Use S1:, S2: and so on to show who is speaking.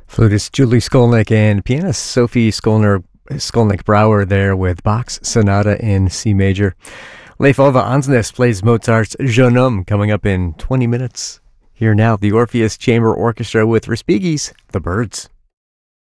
S1: Flutist Julie Skolnick and pianist Sophie Skolnick-Brouwer there with Bach's Sonata in C major. Leif Ove Ansnes plays Mozart's Jeune Homme coming up in 20 minutes. Here now, the Orpheus Chamber Orchestra with Respighi's The Birds.